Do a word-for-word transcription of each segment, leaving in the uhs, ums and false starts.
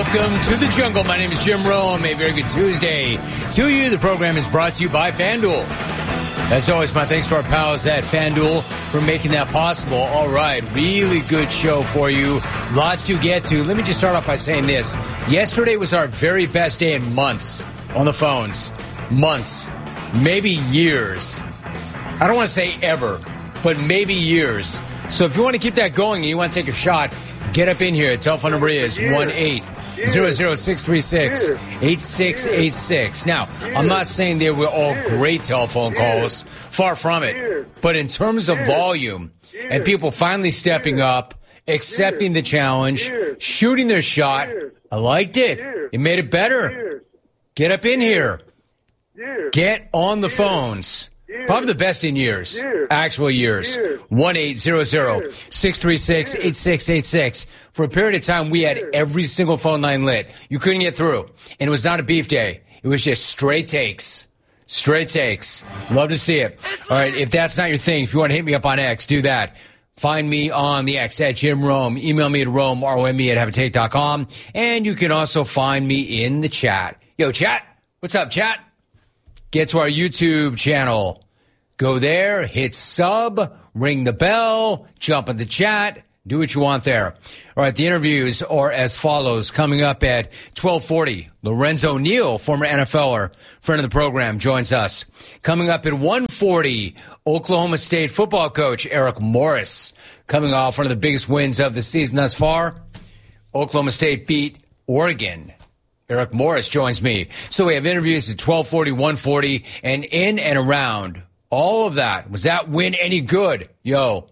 Welcome to the jungle. My name is Jim Rome. A very good Tuesday to you. The program is brought to you by FanDuel. As always, my thanks to our pals at FanDuel for making that possible. All right, really good show for you. Lots to get to. Let me just start off by saying this. Yesterday was our very best day in months on the phones. Months. Maybe years. I don't want to say ever, but maybe years. So if you want to keep that going and you want to take a shot, get up in here. The telephone number is one eight zero zero six three six eight six eight six. Now, I'm not saying they were all great telephone calls. Far from it. But in terms of volume and people finally stepping up, accepting the challenge, shooting their shot, I liked it. It made it better. Get up in here. Get on the phones. Probably the best in years. Actual years. one eight zero zero six three six eight six eight six. For a period of time, we had every single phone line lit. You couldn't get through. And it was not a beef day. It was just straight takes. Straight takes. Love to see it. All right, if that's not your thing, if you want to hit me up on X, do that. Find me on the X at Jim Rome. Email me at Rome, R O M E at have a take dot com. And you can also find me in the chat. Yo, chat. What's up, chat? Get to our YouTube channel. Go there, hit sub, ring the bell, jump in the chat, do what you want there. All right, the interviews are as follows. Coming up at twelve forty, Lorenzo Neal, former N F L er, friend of the program, joins us. Coming up at one forty, Oklahoma State football coach Eric Morris, coming off one of the biggest wins of the season thus far. Oklahoma State beat Oregon. Eric Morris joins me. So we have interviews at twelve forty, one forty, and in and around all of that. Was that win any good? Yo.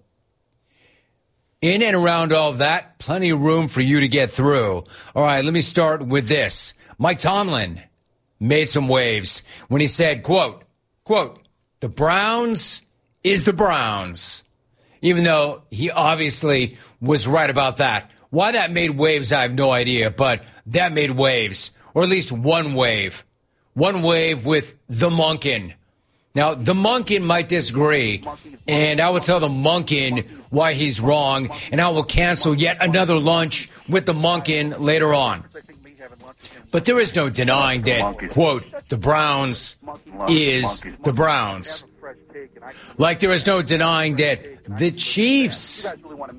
In and around all of that, plenty of room for you to get through. All right, let me start with this. Mike Tomlin made some waves when he said, quote, quote, the Browns is the Browns. Even though he obviously was right about that. Why that made waves, I have no idea, but that made waves. Or at least one wave. One wave with the Monken. Now, the Monken might disagree, and I will tell the Monken why he's wrong, and I will cancel yet another lunch with the Monken later on. But there is no denying that, quote, the Browns is the Browns. Like there is no denying that the Chiefs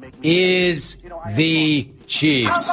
is the Chiefs.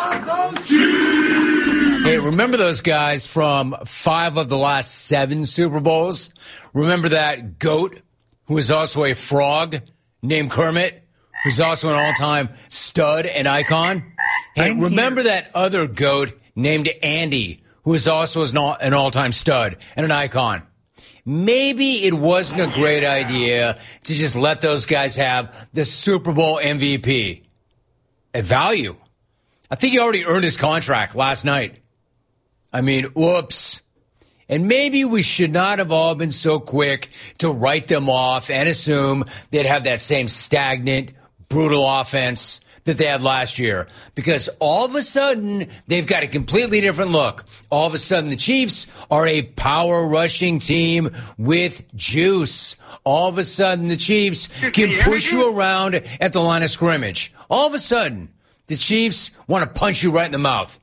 Hey, remember those guys from five of the last seven Super Bowls? Remember that GOAT, who is also a frog, named Kermit, who's also an all-time stud and icon? Hey, remember that other GOAT named Andy, who is also an all-time stud and an icon? Maybe it wasn't a great idea to just let those guys have the Super Bowl M V P at value. I think he already earned his contract last night. I mean, whoops. And maybe we should not have all been so quick to write them off and assume they'd have that same stagnant, brutal offense that they had last year. Because all of a sudden, they've got a completely different look. All of a sudden, the Chiefs are a power-rushing team with juice. All of a sudden, the Chiefs can push you around at the line of scrimmage. All of a sudden, the Chiefs want to punch you right in the mouth.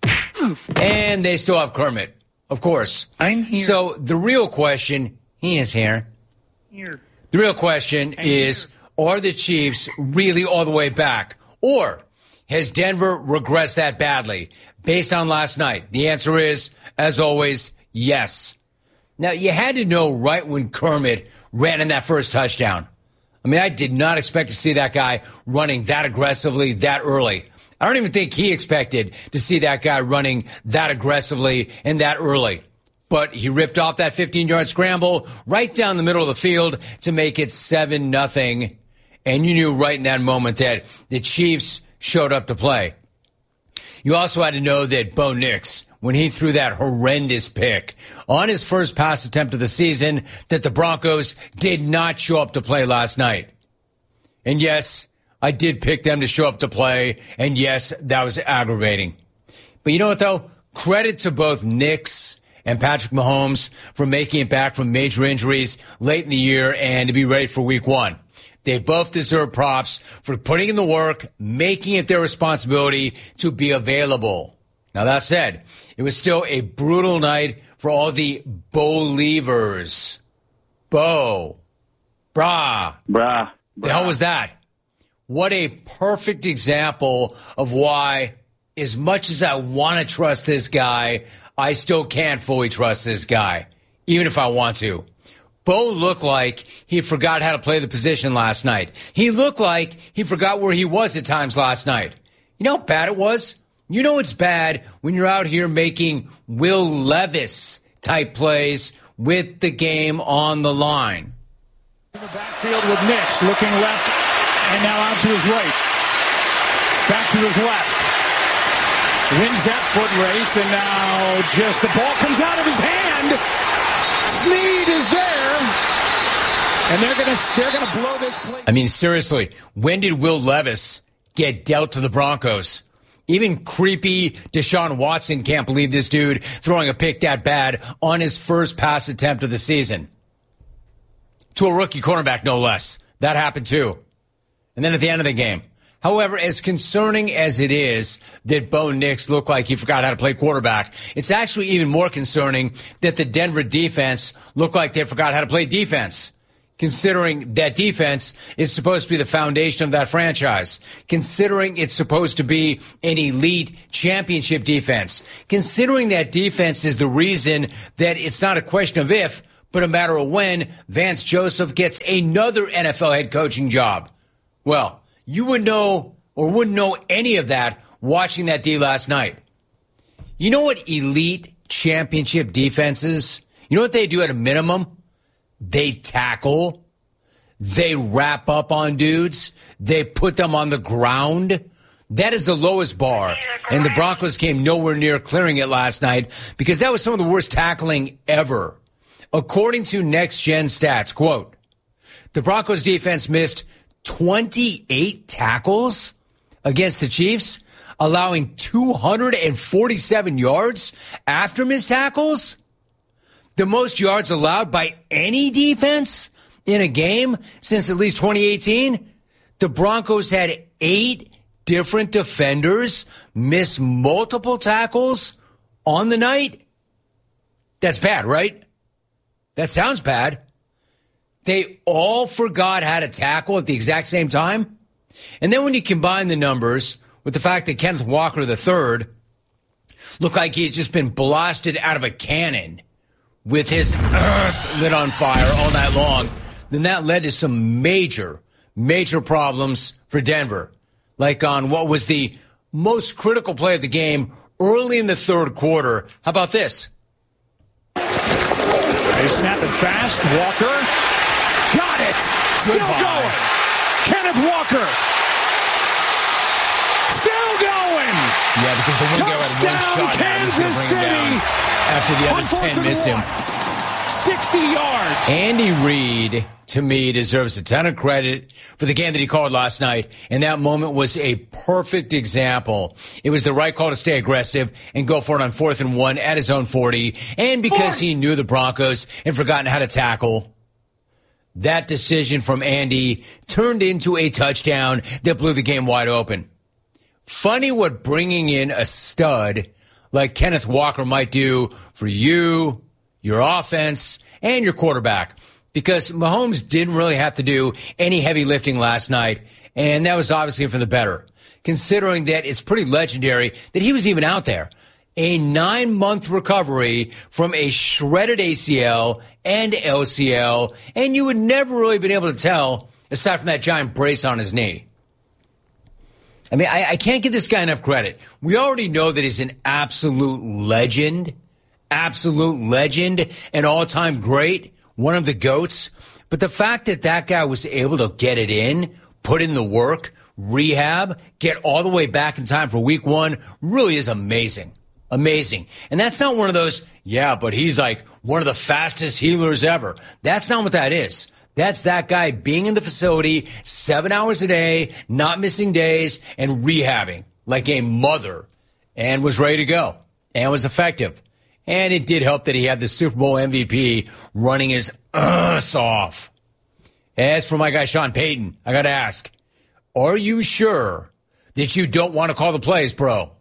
And they still have Kermit, of course. I'm here. So the real question, he is here. Here. The real question I'm is, here. are the Chiefs really all the way back? Or has Denver regressed that badly based on last night? The answer is, as always, yes. Now, you had to know right when Kermit ran in that first touchdown. I mean, I did not expect to see that guy running that aggressively that early. I don't even think he expected to see that guy running that aggressively and that early. But he ripped off that fifteen-yard scramble right down the middle of the field to make it seven nothing. And you knew right in that moment that the Chiefs showed up to play. You also had to know that Bo Nix, when he threw that horrendous pick on his first pass attempt of the season, that the Broncos did not show up to play last night. And yes, I did pick them to show up to play, and yes, that was aggravating. But you know what, though? Credit to both Nix and Patrick Mahomes for making it back from major injuries late in the year and to be ready for week one. They both deserve props for putting in the work, making it their responsibility to be available. Now, that said, it was still a brutal night for all the Bo-leavers. Bo. Brah. Brah. The hell was that? What a perfect example of why, as much as I want to trust this guy, I still can't fully trust this guy, even if I want to. Bo looked like he forgot how to play the position last night. He looked like he forgot where he was at times last night. You know how bad it was? You know it's bad when you're out here making Will Levis-type plays with the game on the line. In the backfield with Nix, looking left, and now out to his right. Back to his left. Wins that foot race, and now just the ball comes out of his hand. Snead is there, and they're gonna they're gonna blow this play. I mean, seriously, when did Will Levis get dealt to the Broncos? Even creepy Deshaun Watson can't believe this dude throwing a pick that bad on his first pass attempt of the season. To a rookie cornerback, no less. That happened too. And then at the end of the game. However, as concerning as it is that Bo Nix looked like he forgot how to play quarterback, it's actually even more concerning that the Denver defense looked like they forgot how to play defense. Considering that defense is supposed to be the foundation of that franchise. Considering it's supposed to be an elite championship defense. Considering that defense is the reason that it's not a question of if, but a matter of when Vance Joseph gets another N F L head coaching job. Well, you would know or wouldn't know any of that watching that D last night. You know what elite championship defenses, you know what they do at a minimum? They tackle. They wrap up on dudes. They put them on the ground. That is the lowest bar. And the Broncos came nowhere near clearing it last night because that was some of the worst tackling ever. According to Next Gen Stats, quote, the Broncos defense missed twenty-eight tackles against the Chiefs, allowing two hundred forty-seven yards after missed tackles. The most yards allowed by any defense in a game since at least twenty eighteen. The Broncos had eight different defenders miss multiple tackles on the night. That's bad, right? That sounds bad. They all forgot how to tackle at the exact same time. And then when you combine the numbers with the fact that Kenneth Walker the third looked like he had just been blasted out of a cannon with his uh, lit on fire all night long, then that led to some major, major problems for Denver. Like on what was the most critical play of the game early in the third quarter. How about this? They snap it fast. Walker. Got it. Still Goodbye. going. Kenneth Walker. Still going. Yeah, because the one guy had one shot now. He's going to bring him down after the other ten missed him. sixty yards. Andy Reid, to me, deserves a ton of credit for the game that he called last night. And that moment was a perfect example. It was the right call to stay aggressive and go for it on fourth and one at his own forty. And because he knew the Broncos had forgotten how to tackle, that decision from Andy turned into a touchdown that blew the game wide open. Funny what bringing in a stud like Kenneth Walker might do for you, your offense, and your quarterback. Because Mahomes didn't really have to do any heavy lifting last night, and that was obviously for the better. Considering that it's pretty legendary that he was even out there. A nine-month recovery from a shredded A C L and L C L, and you would never really been able to tell, aside from that giant brace on his knee. I mean, I, I can't give this guy enough credit. We already know that he's an absolute legend, absolute legend, an all-time great, one of the GOATs. But the fact that that guy was able to get it in, put in the work, rehab, get all the way back in time for week one really is amazing. Amazing. And that's not one of those, yeah, but he's like one of the fastest healers ever. That's not what that is. That's that guy being in the facility seven hours a day, not missing days, and rehabbing like a mother, and was ready to go and was effective. And it did help that he had the Super Bowl M V P running his ass off. As for my guy Sean Payton, I got to ask, are you sure that you don't want to call the plays, bro?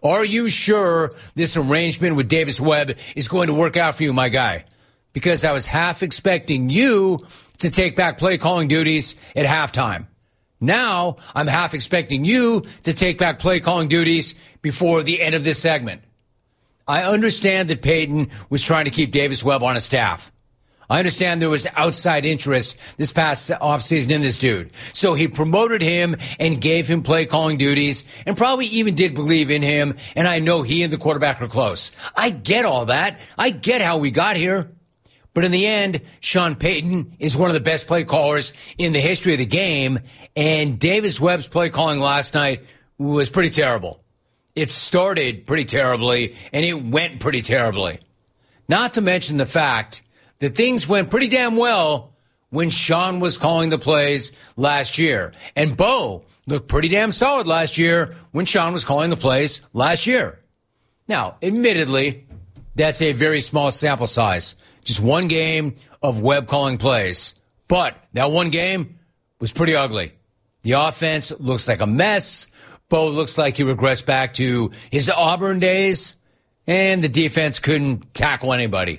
Are you sure this arrangement with Davis Webb is going to work out for you, my guy? Because I was half expecting you to take back play calling duties at halftime. Now I'm half expecting you to take back play calling duties before the end of this segment. I understand that Peyton was trying to keep Davis Webb on his staff. I understand there was outside interest this past offseason in this dude. So he promoted him and gave him play calling duties and probably even did believe in him. And I know he and the quarterback are close. I get all that. I get how we got here. But in the end, Sean Payton is one of the best play callers in the history of the game. And Davis Webb's play calling last night was pretty terrible. It started pretty terribly, and it went pretty terribly. Not to mention the fact that things went pretty damn well when Sean was calling the plays last year. And Bo looked pretty damn solid last year when Sean was calling the plays last year. Now, admittedly, that's a very small sample size. Just one game of Webb calling plays. But that one game was pretty ugly. The offense looks like a mess. Bo looks like he regressed back to his Auburn days. And the defense couldn't tackle anybody.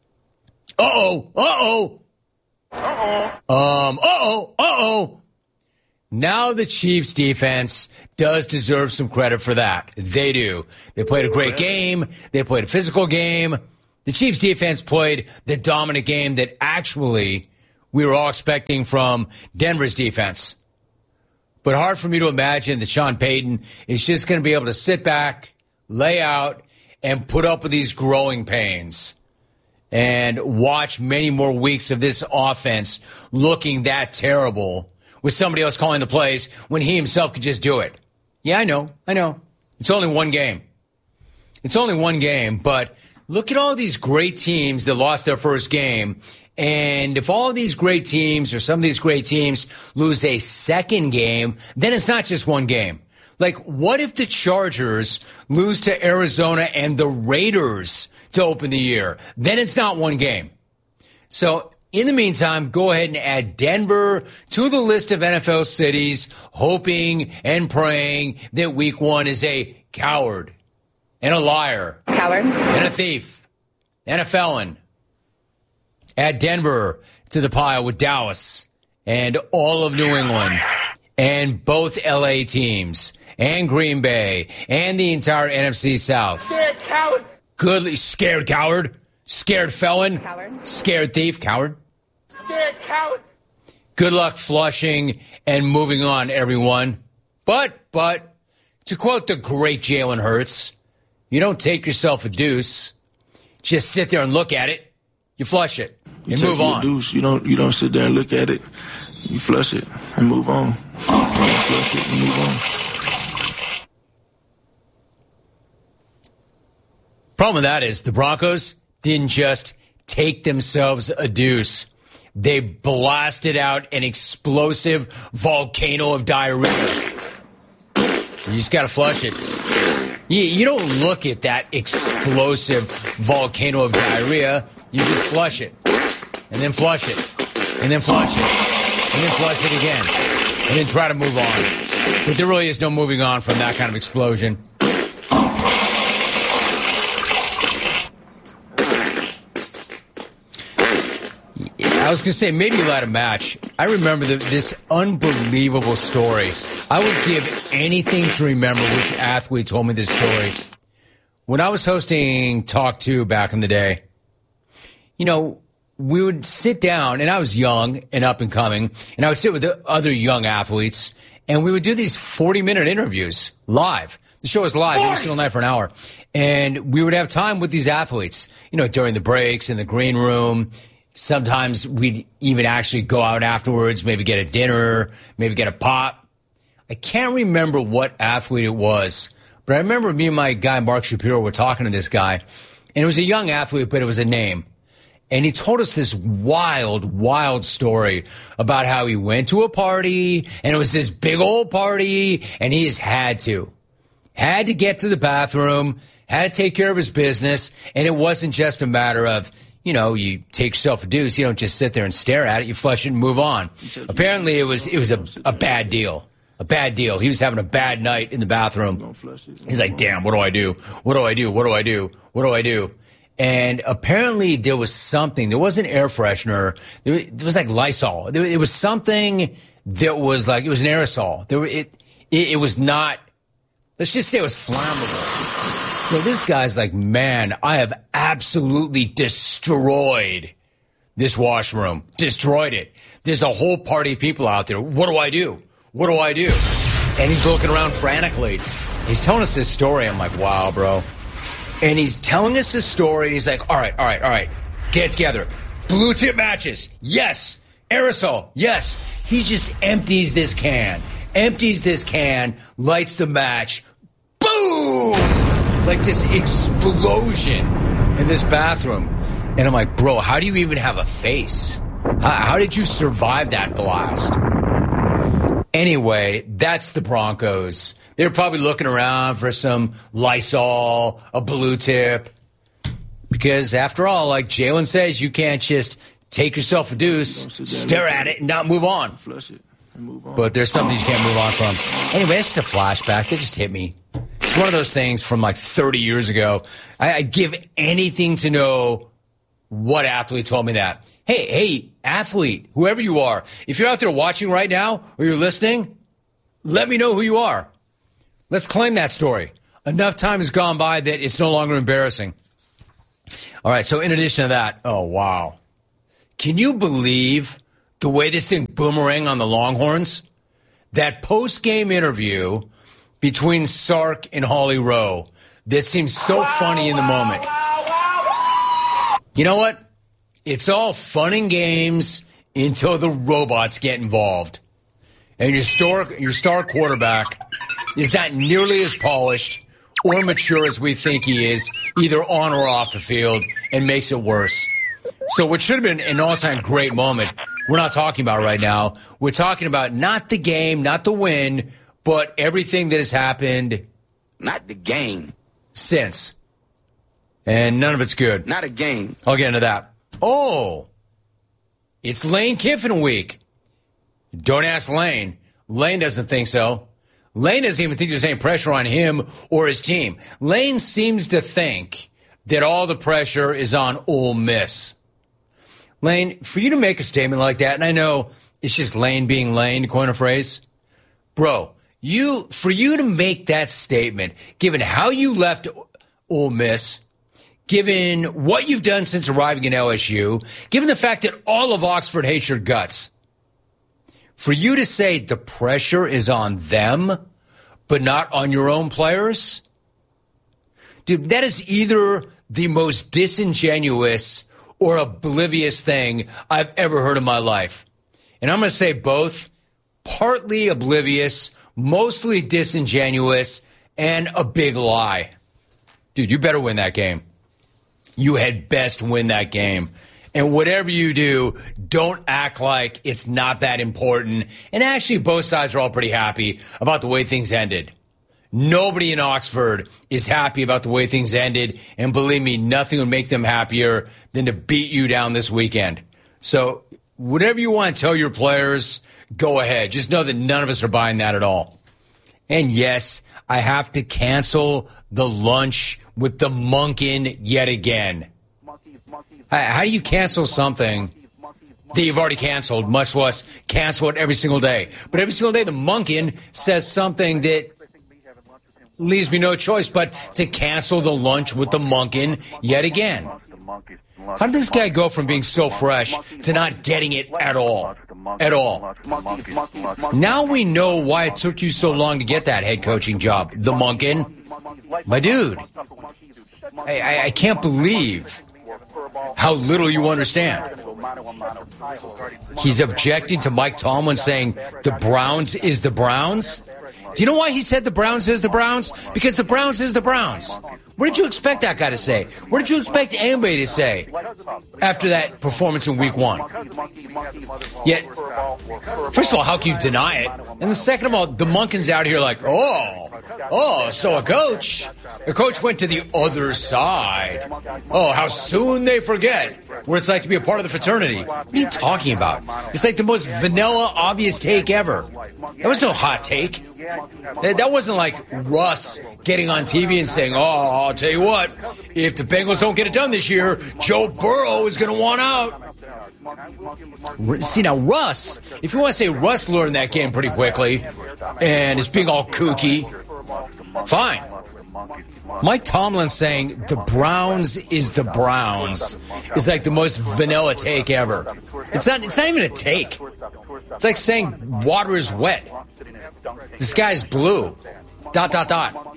Uh-oh, uh-oh. Uh-oh. Um, uh-oh, uh-oh. Now the Chiefs defense does deserve some credit for that. They do. They played a great game. They played a physical game. The Chiefs defense played the dominant game that actually we were all expecting from Denver's defense. But hard for me to imagine that Sean Payton is just going to be able to sit back, lay out, and put up with these growing pains and watch many more weeks of this offense looking that terrible with somebody else calling the plays when he himself could just do it. Yeah, I know. I know. It's only one game. It's only one game, but look at all these great teams that lost their first game. And if all of these great teams or some of these great teams lose a second game, then it's not just one game. Like, what if the Chargers lose to Arizona and the Raiders to open the year? Then it's not one game. So in the meantime, go ahead and add Denver to the list of N F L cities, hoping and praying that week one is a coward and a liar. Cowards. And a thief. And a felon. Add Denver to the pile with Dallas and all of New England and both L A teams and Green Bay and the entire N F C South. Scared coward. Good, scared coward. Scared felon. Coward. Scared thief. Coward. Scared coward. Good luck flushing and moving on, everyone. But, but, to quote the great Jalen Hurts, you don't take yourself a deuce. Just sit there and look at it. You flush it and you take move on. A deuce. You don't, you don't sit there and look at it. You flush it and move on. You flush it and move on. Problem with that is the Broncos didn't just take themselves a deuce. They blasted out an explosive volcano of diarrhea. You just got to flush it. You, you don't look at that explosive volcano of diarrhea. You just flush it. And then flush it. And then flush it. And then flush it again. And then try to move on. But there really is no moving on from that kind of explosion. I was going to say, maybe you let a match. I remember the, this unbelievable story. I would give anything to remember which athlete told me this story. When I was hosting Talk two back in the day, you know, we would sit down, and I was young and up and coming, and I would sit with the other young athletes, and we would do these forty-minute interviews live. The show was live every single night for an hour. And we would have time with these athletes, you know, during the breaks in the green room. Sometimes we'd even actually go out afterwards, maybe get a dinner, maybe get a pop. I can't remember what athlete it was, but I remember me and my guy, Mark Shapiro, were talking to this guy, and it was a young athlete, but it was a name. And he told us this wild, wild story about how he went to a party, and it was this big old party, and he just had to. Had to get to the bathroom, had to take care of his business, and it wasn't just a matter of, you know, you take yourself a deuce, you don't just sit there and stare at it, you flush it and move on. Apparently it was it was a, a bad deal. A bad deal. He was having a bad night in the bathroom. He's like, damn, what do I do? What do I do? What do I do? What do I do? And apparently there was something. There was an air freshener. It was like Lysol. It was something that was like, it was an aerosol. There, it, it, it was not, let's just say it was flammable. So this guy's like, man, I have absolutely destroyed this washroom. Destroyed it. There's a whole party of people out there. What do I do? What do I do? And he's looking around frantically. He's telling us this story. I'm like, wow, bro. And he's telling us this story. He's like, all right, all right, all right. Get it together. Blue tip matches. Yes. Aerosol. Yes. He just empties this can. Empties this can. Lights the match. Boom! Like this explosion in this bathroom. And I'm like, bro, how do you even have a face? How, how did you survive that blast? Anyway, that's the Broncos. They were probably looking around for some Lysol, a blue tip. Because after all, like Jalen says, you can't just take yourself a deuce, stare at it, and not move on. Flush it and move on. But there's something you can't move on from. Anyway, it's just a flashback. That just hit me. It's one of those things from like thirty years ago. I, I'd give anything to know what athlete told me that. Hey, hey, athlete, whoever you are, if you're out there watching right now or you're listening, let me know who you are. Let's claim that story. Enough time has gone by that it's no longer embarrassing. All right, so in addition to that, oh, wow. Can you believe the way this thing boomerang on the Longhorns? That post-game interview between Sark and Holly Rowe that seems so funny in the moment. You know what? It's all fun and games until the robots get involved. And your star, your star quarterback is not nearly as polished or mature as we think he is, either on or off the field, and makes it worse. So what should have been an all-time great moment, we're not talking about right now. We're talking about not the game, not the win, but everything that has happened. Not the game. Since. And none of it's good. Not a game. I'll get into that. Oh, it's Lane Kiffin week. Don't ask Lane. Lane doesn't think so. Lane doesn't even think there's any pressure on him or his team. Lane seems to think that all the pressure is on Ole Miss. Lane, for you to make a statement like that, and I know it's just Lane being Lane, to coin a phrase, bro, you for you to make that statement, given how you left Ole Miss, given what you've done since arriving in L S U, given the fact that all of Oxford hates your guts, for you to say the pressure is on them, but not on your own players? Dude, that is either the most disingenuous or oblivious thing I've ever heard in my life. And I'm going to say both, partly oblivious, mostly disingenuous, and a big lie. Dude, you better win that game. You had best win that game. And whatever you do, don't act like it's not that important. And actually, both sides are all pretty happy about the way things ended. Nobody in Oxford is happy about the way things ended. And believe me, nothing would make them happier than to beat you down this weekend. So whatever you want to tell your players, go ahead. Just know that none of us are buying that at all. And yes, I have to cancel the lunch with the Monken yet again. How do you cancel something that you've already canceled, much less cancel it every single day? But every single day, the Monken says something that leaves me no choice but to cancel the lunch with the Monken yet again. How did this guy go from being so fresh to not getting it at all? At all. Now we know why it took you so long to get that head coaching job, the Monken. My dude, I, I, I can't believe how little you understand. He's objecting to Mike Tomlin saying the Browns is the Browns. Do you know why he said the Browns is the Browns? Because the Browns is the Browns. What did you expect that guy to say? What did you expect anybody to say after that performance in week one? Yet, first of all, how can you deny it? And the second of all, the Monken's out here like, oh, Oh, so a coach. The coach went to the other side. Oh, how soon they forget what it's like to be a part of the fraternity. What are you talking about? It's like the most vanilla, obvious take ever. That was no hot take. That wasn't like Russ getting on T V and saying, oh, I'll tell you what, if the Bengals don't get it done this year, Joe Burrow is going to want out. See, now, Russ, if you want to say Russ learned that game pretty quickly and is being all kooky, fine. Mike Tomlin saying the Browns is the Browns is like the most vanilla take ever. It's not, it's not even a take. It's like saying water is wet. The sky's blue. Dot, dot, dot.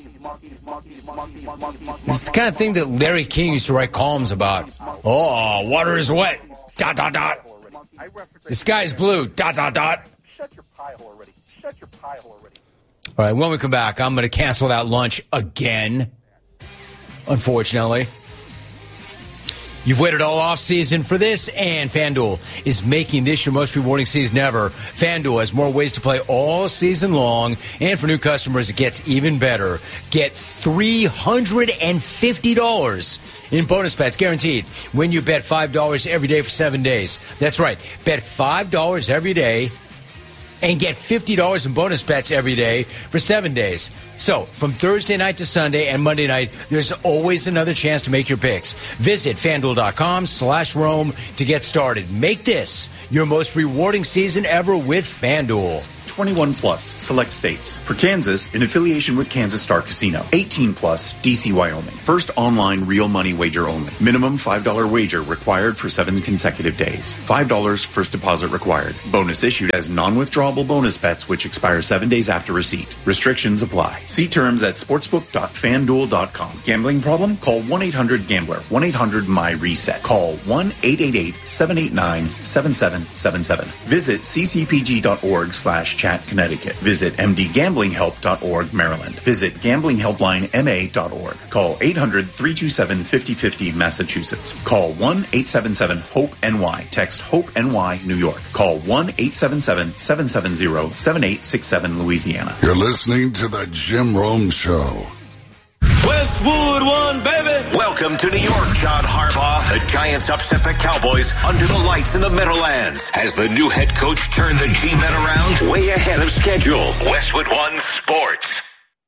It's the kind of thing that Larry King used to write columns about. Oh, water is wet. Dot, dot, dot. The sky's blue. Dot, dot, dot. Shut your pie hole already. Shut your pie hole already. All right, when we come back, I'm going to cancel that lunch again, unfortunately. You've waited all off-season for this, and FanDuel is making this your most rewarding season ever. FanDuel has more ways to play all season long, and for new customers, it gets even better. Get three hundred fifty dollars in bonus bets guaranteed when you bet five dollars every day for seven days. That's right, bet five dollars every day and get fifty dollars in bonus bets every day for seven days. So, from Thursday night to Sunday and Monday night, there's always another chance to make your picks. Visit FanDuel.com slash Rome to get started. Make this your most rewarding season ever with FanDuel. twenty-one plus, select states. For Kansas, in affiliation with Kansas Star Casino. eighteen plus, D C, Wyoming. First online real money wager only. Minimum five dollars wager required for seven consecutive days. five dollars first deposit required. Bonus issued as non-withdrawable bonus bets which expire seven days after receipt. Restrictions apply. See terms at sportsbook dot fan duel dot com. Gambling problem? Call one eight hundred gambler. one eight hundred M Y reset. Call one eight eight eight, seven eight nine, seven seven seven seven. Visit c c p g dot org slash chat Connecticut. Visit m d gambling help dot org Maryland. Visit gambling helpline m a dot org. Call eight hundred, three two seven, five oh five oh Massachusetts. Call one eight seven seven, hope N Y. Text HOPE-N Y New York. Call one eight seven seven, seven seven zero, seven eight six seven Louisiana. You're listening to the Jim Rome Show. Westwood One, baby. Welcome to New York, John Harbaugh. The Giants upset the Cowboys under the lights in the Meadowlands. Has the new head coach turned the G-Men around? Way ahead of schedule. Westwood One Sports.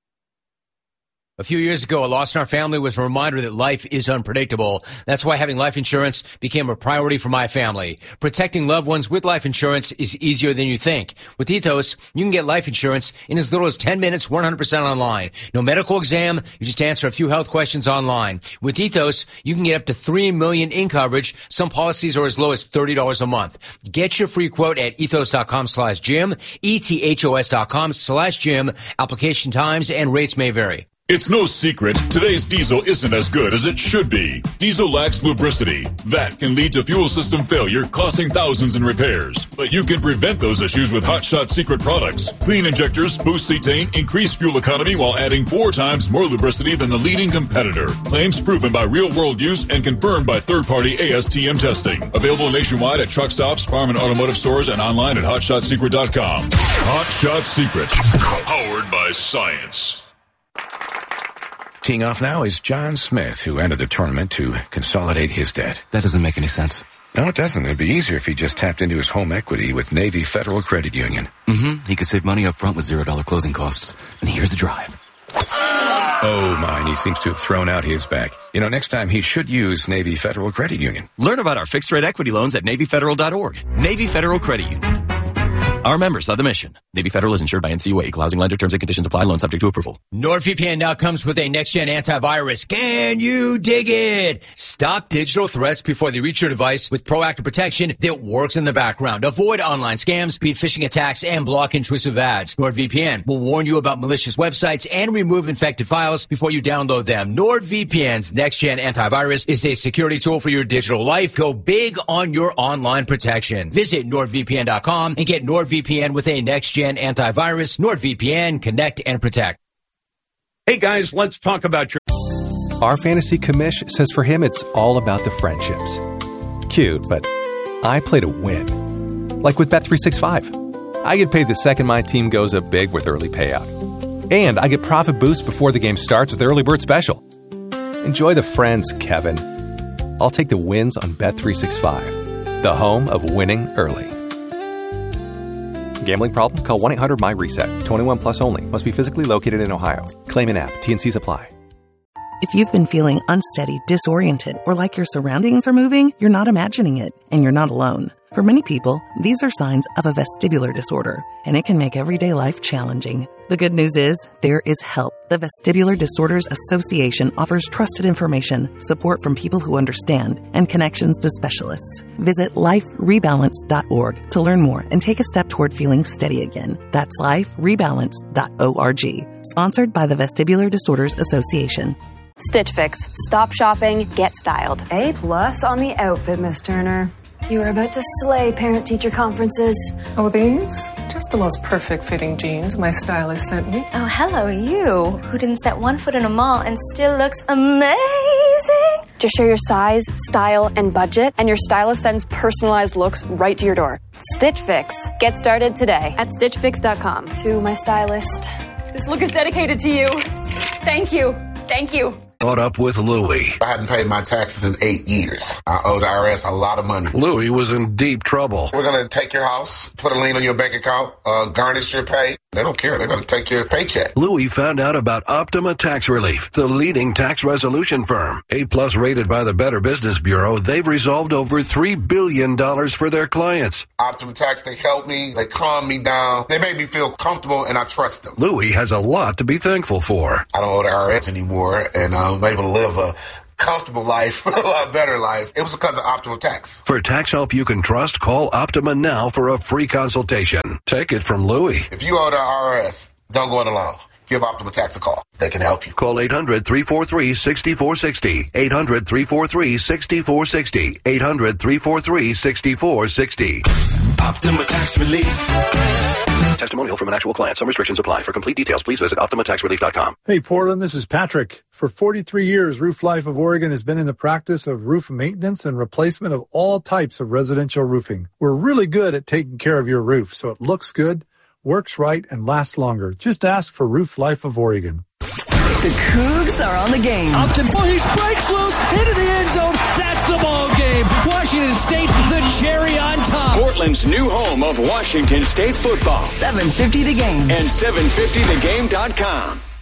A few years ago, a loss in our family was a reminder that life is unpredictable. That's why having life insurance became a priority for my family. Protecting loved ones with life insurance is easier than you think. With Ethos, you can get life insurance in as little as ten minutes, one hundred percent online. No medical exam, you just answer a few health questions online. With Ethos, you can get up to three million dollars in coverage. Some policies are as low as thirty dollars a month. Get your free quote at ethos.com slash Jim, E-T-H-O-S dot com slash Jim. Application times and rates may vary. It's no secret, today's diesel isn't as good as it should be. Diesel lacks lubricity. That can lead to fuel system failure, costing thousands in repairs. But you can prevent those issues with Hot Shot Secret products. Clean injectors, boost cetane, increase fuel economy while adding four times more lubricity than the leading competitor. Claims proven by real-world use and confirmed by third-party A S T M testing. Available nationwide at truck stops, farm and automotive stores, and online at hot shot secret dot com. Hot Shot Secret. Powered by science. Teeing off now is John Smith, who entered the tournament to consolidate his debt. That doesn't make any sense. No, it doesn't. It'd be easier if he just tapped into his home equity with Navy Federal Credit Union. Mm-hmm. He could save money up front with zero dollar closing costs. And here's the drive. Oh, mine. He seems to have thrown out his back. You know, next time he should use Navy Federal Credit Union. Learn about our fixed-rate equity loans at navy federal dot org. Navy Federal Credit Union. Our members of the mission. Navy Federal is insured by N C U A. Equal housing lender. Terms and conditions apply. Loan subject to approval. NordVPN now comes with a next-gen antivirus. Can you dig it? Stop digital threats before they reach your device with proactive protection that works in the background. Avoid online scams, beat phishing attacks, and block intrusive ads. NordVPN will warn you about malicious websites and remove infected files before you download them. NordVPN's next-gen antivirus is a security tool for your digital life. Go big on your online protection. Visit nord V P N dot com and get NordVPN V P N with a next-gen antivirus. NordVPN, connect and protect. Hey guys, let's talk about your... Our fantasy commish says for him it's all about the friendships. Cute, but I play to win. Like with Bet three sixty-five. I get paid the second my team goes up big with early payout. And I get profit boost before the game starts with Early Bird Special. Enjoy the friends, Kevin. I'll take the wins on Bet three sixty-five, the home of winning early. Gambling problem? Call one eight hundred M Y reset. twenty-one plus only. Must be physically located in Ohio. Claim in app. T N Cs apply. If you've been feeling unsteady, disoriented, or like your surroundings are moving, you're not imagining it, and you're not alone. For many people, these are signs of a vestibular disorder, and it can make everyday life challenging. The good news is, there is help. The Vestibular Disorders Association offers trusted information, support from people who understand, and connections to specialists. Visit life rebalance dot org to learn more and take a step toward feeling steady again. That's life rebalance dot org. Sponsored by the Vestibular Disorders Association. Stitch Fix. Stop shopping, get styled. A plus on the outfit, Miss Turner. You are about to slay parent-teacher conferences. Oh, these? Just the most perfect fitting jeans my stylist sent me. Oh, hello, you, who didn't set one foot in a mall and still looks amazing. Just share your size, style, and budget, and your stylist sends personalized looks right to your door. Stitch Fix. Get started today at stitch fix dot com. To my stylist, this look is dedicated to you. Thank you. Thank you. Caught up with Louie. I hadn't paid my taxes in eight years. I owed the I R S a lot of money. Louie was in deep trouble. We're going to take your house, put a lien on your bank account, uh, garnish your pay. They don't care. They're going to take your paycheck. Louie found out about Optima Tax Relief, the leading tax resolution firm. A-plus rated by the Better Business Bureau, they've resolved over three billion dollars for their clients. Optima Tax, they help me. They calm me down. They make me feel comfortable, and I trust them. Louie has a lot to be thankful for. I don't owe the I R S anymore, and I'm able to live a comfortable life, a lot better life. It was because of Optima Tax. For tax help you can trust, call Optima now for a free consultation. Take it from Louie. If you owe the I R S, don't go it alone. Give Optima Tax a call. They can help you. Call eight hundred, three four three, six four six zero. eight hundred, three four three, six four six zero. eight hundred, three four three, six four six zero. Optima Tax Relief. Testimonial from an actual client. Some restrictions apply. For complete details, please visit optima tax relief dot com. Hey, Portland, this is Patrick. For forty-three years, Roof Life of Oregon has been in the practice of roof maintenance and replacement of all types of residential roofing. We're really good at taking care of your roof so it looks good, works right, and lasts longer. Just ask for Roof Life of Oregon. The Cougs are on the game. Upton, oh, he breaks loose into the end zone. That's the ball game. Washington State, the cherry on top. Portland's new home of Washington State football. seven fifty The Game. And seven fifty the game dot com.